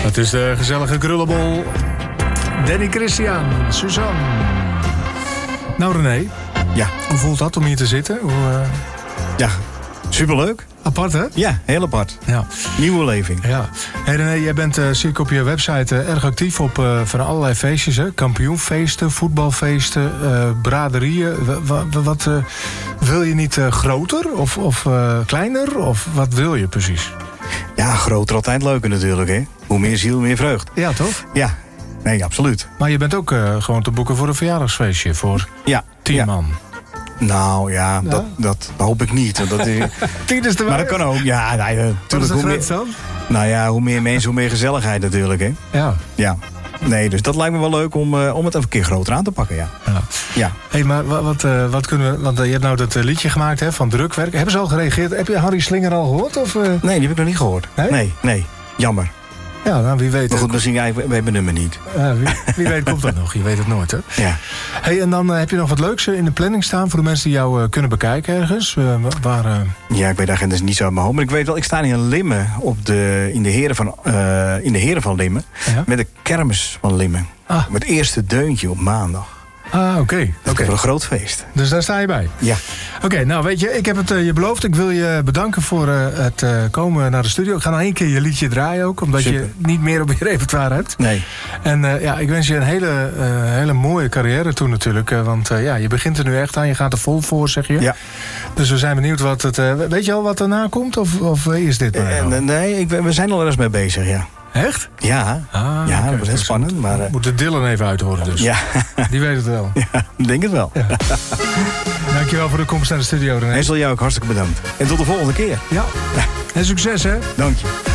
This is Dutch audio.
Het is de gezellige krullenbol. Danny Christian, Suzanne. Nou René. Ja. Hoe voelt dat om hier te zitten? Ja, superleuk. Apart, hè? Ja, heel apart. Ja. Nieuwe leving. Ja. Hey René, jij bent, zie ik op je website, erg actief op van allerlei feestjes. Hè? Kampioenfeesten, voetbalfeesten, braderieën. Wat wil je niet groter of kleiner? Of wat wil je precies? Ja, groter altijd leuker natuurlijk, hè. Hoe meer ziel, meer vreugd. Ja, toch? Ja, nee, absoluut. Maar je bent ook gewoon te boeken voor een verjaardagsfeestje voor 10 man. Nou ja, dat hoop ik niet. Dat is... 10 is te maar dat kan ook. Ja, nee, natuurlijk. Wat is de grens dan? Nou ja, hoe meer mensen, hoe meer gezelligheid natuurlijk, hè. Ja. Ja. Nee, dus dat lijkt me wel leuk om het even een keer groter aan te pakken, ja. Ja. Hey, maar wat kunnen we... Want je hebt nou dat liedje gemaakt hè, van Drukwerk. Hebben ze al gereageerd? Heb je Harry Slinger al gehoord? Of, Nee, die heb ik nog niet gehoord. Nee. Jammer. Ja, nou, wie weet. Maar goed, misschien weet mijn nummer niet. Wie weet komt dat nog. Je weet het nooit, hè? Ja. Hey, en dan heb je nog wat leuks in de planning staan voor de mensen die jou kunnen bekijken ergens? Ja, ik weet de agenda niet zo uit mijn hoofd. Maar ik weet wel, ik sta in Limmen in de Heren van Limmen. Ja? Met de kermis van Limmen. Met het eerste deuntje op maandag. Oké. Dat is een groot feest. Dus daar sta je bij? Ja. Oké, nou weet je, ik heb het je beloofd. Ik wil je bedanken voor het komen naar de studio. Ik ga nog 1 keer je liedje draaien ook. Omdat je niet meer op je repertoire hebt. Nee. En ik wens je een hele mooie carrière toe natuurlijk. Want je begint er nu echt aan. Je gaat er vol voor, zeg je. Ja. Dus we zijn benieuwd wat het... weet je al wat erna komt? Of is dit maar Nee, we zijn al ergens mee bezig, ja. Echt? Ja, dat was heel spannend. Maar, moet de Dylan even uithoren dus. Ja. Die weet het wel. Ja, ik denk het wel. Ja. Dankjewel voor de komst naar de studio, René. En zal jou ook hartstikke bedankt. En tot de volgende keer. Ja. En succes, hè? Dank je.